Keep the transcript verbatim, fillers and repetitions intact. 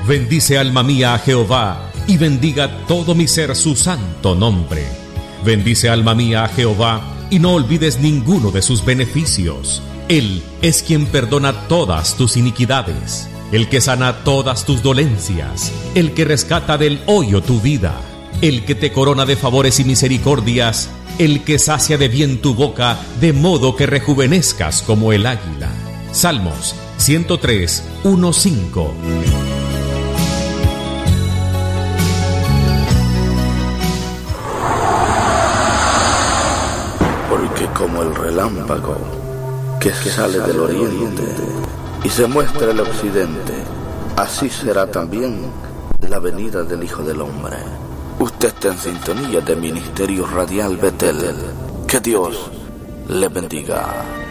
Bendice alma mía a Jehová, y bendiga todo mi ser su santo nombre. Bendice alma mía a Jehová, y no olvides ninguno de sus beneficios. Él es quien perdona todas tus iniquidades, el que sana todas tus dolencias, el que rescata del hoyo tu vida, el que te corona de favores y misericordias, el que sacia de bien tu boca, de modo que rejuvenezcas como el águila. Salmos ciento tres, uno, cinco. Porque como el relámpago que sale del oriente y se muestra el occidente, así será también la venida del Hijo del Hombre. Usted está en sintonía de Ministerio Radial Betel. Que Dios le bendiga.